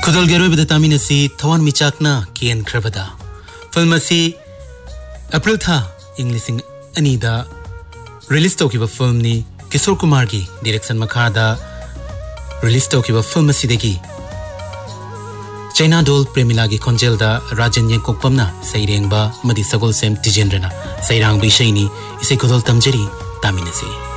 खुदल गेरोइबदा तामिनसी थवान मिचाकना केन खरबदा film असी अप्रैल था इंग्लिशिंग अनीदा release तौकिबा film नि किशोर कुमार की डायरेक्शन मखादा रिलीज तौकिबा फिल्म असिदगी चाइना डोल प्रेमिला की खोंजेलदा राजन यंकोपमना सैरेंगबा मदि सगोल सेम तिजेंद्रना सैरांग बिशैनी इसे खुदल तमजरी तामिनसी